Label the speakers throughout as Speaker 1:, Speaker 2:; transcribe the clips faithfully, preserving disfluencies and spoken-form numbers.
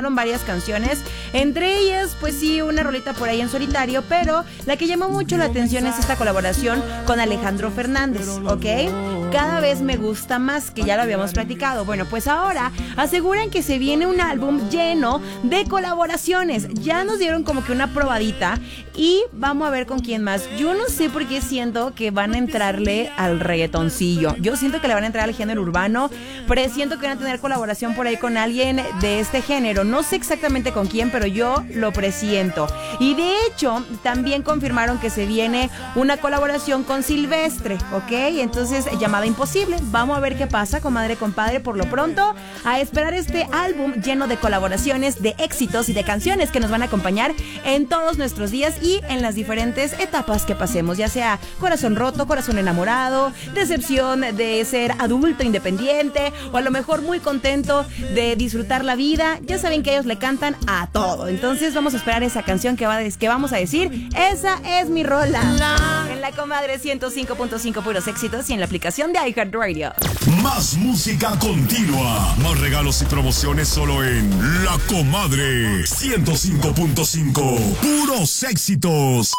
Speaker 1: sonaron varias canciones, entre ellas, pues sí, una rolita por ahí en solitario, pero la que llamó mucho la atención es esta colaboración con Alejandro Fernández, ¿ok? Cada vez me gusta más, que ya lo habíamos platicado. Bueno, pues ahora aseguran que se viene un álbum lleno de colaboraciones. Ya nos dieron como que una probadita y vamos a ver con quién más. Yo no sé por qué siento que van a entrarle al reggaetoncillo. Yo siento que le van a entrar al género urbano, pero siento que van a tener colaboración por ahí con alguien de este género. No sé exactamente con quién, pero yo lo presiento. Y de hecho, también confirmaron que se viene una colaboración con Silvestre, ¿ok? Entonces, llamada Imposible. Vamos a ver qué pasa, comadre, compadre. Por lo pronto, a esperar este álbum lleno de colaboraciones, de éxitos y de canciones que nos van a acompañar en todos nuestros días y en las diferentes etapas que pasemos, ya sea corazón roto, corazón enamorado, decepción de ser adulto independiente, o a lo mejor muy contento de disfrutar la vida. Ya saben que ellos le cantan a todo. Entonces vamos a esperar esa canción que, va a, que vamos a decir, esa es mi rola. En la comadre ciento cinco punto cinco, puros éxitos, y en la aplicación de iHeartRadio.
Speaker 2: Más música continua, más regalos y promociones solo en La Comadre ciento cinco punto cinco, puros éxitos.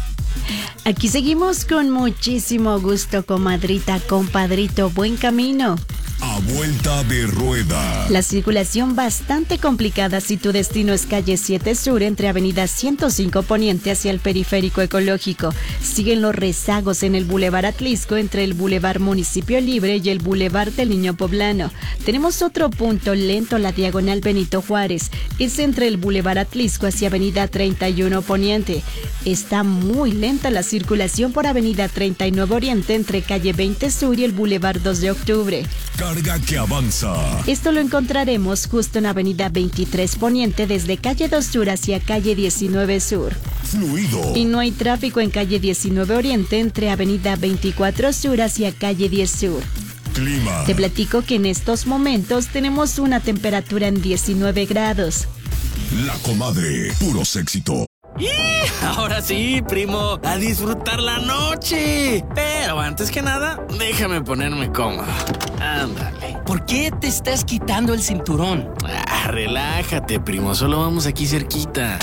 Speaker 3: Aquí seguimos con muchísimo gusto, comadrita, compadrito, buen camino.
Speaker 2: A vuelta de rueda.
Speaker 3: La circulación bastante complicada si tu destino es calle siete Sur entre avenida ciento cinco Poniente hacia el Periférico Ecológico. Siguen los rezagos en el Boulevard Atlisco entre el Boulevard Municipio Libre y el Boulevard del Niño Poblano. Tenemos otro punto lento, la diagonal Benito Juárez. Es entre el Boulevard Atlisco hacia avenida treinta y uno Poniente. Está muy lenta la circulación por avenida treinta y nueve Oriente entre calle veinte Sur y el Boulevard dos de Octubre.
Speaker 2: Carga que avanza.
Speaker 3: Esto lo encontraremos justo en avenida veintitrés Poniente desde calle dos Sur hacia calle diecinueve Sur.
Speaker 2: Fluido.
Speaker 3: Y no hay tráfico en calle diecinueve Oriente entre avenida veinticuatro Sur hacia calle diez Sur.
Speaker 2: Clima.
Speaker 3: Te platico que en estos momentos tenemos una temperatura en diecinueve grados.
Speaker 2: La Comadre, puros éxitos.
Speaker 4: Ahora sí, primo, a disfrutar la noche. Pero antes que nada, déjame ponerme cómodo. Ándale.
Speaker 5: ¿Por qué te estás quitando el cinturón?
Speaker 4: Ah, relájate, primo, solo vamos aquí cerquita.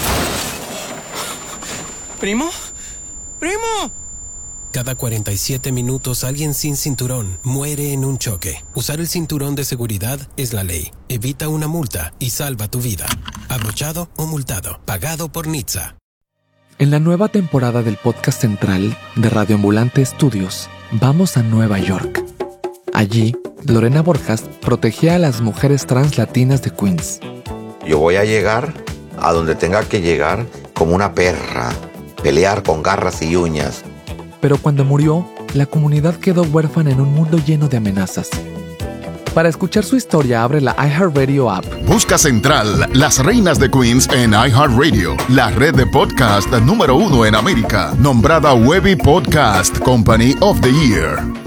Speaker 5: ¿Primo? ¡Primo!
Speaker 6: Cada cuarenta y siete minutos alguien sin cinturón muere en un choque. Usar el cinturón de seguridad es la ley. Evita una multa y salva tu vida. Abrochado o multado. Pagado por Nitsa.
Speaker 7: En la nueva temporada del podcast central de Radio Ambulante Studios, vamos a Nueva York. Allí, Lorena Borjas protegía a las mujeres trans latinas de Queens.
Speaker 8: Yo voy a llegar a donde tenga que llegar como una perra, pelear con garras y uñas.
Speaker 7: Pero cuando murió, la comunidad quedó huérfana en un mundo lleno de amenazas. Para escuchar su historia, abre la iHeartRadio app.
Speaker 2: Busca Central, las reinas de Queens en iHeartRadio, la red de podcast número uno en América, nombrada Webby Podcast Company of the Year.